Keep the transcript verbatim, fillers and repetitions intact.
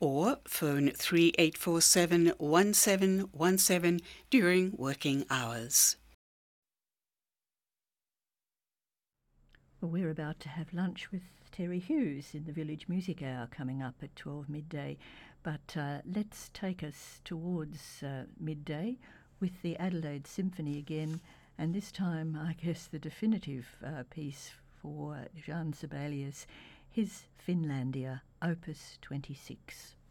or phone three eight four seven, one seven one seven during working hours. Well, we're about to have lunch with Terry Hughes in the Village Music Hour coming up at twelve midday. But uh, let's take us towards uh, midday with the Adelaide Symphony again, and this time I guess the definitive uh, piece for Jean Sibelius, his Finlandia, Opus twenty-six.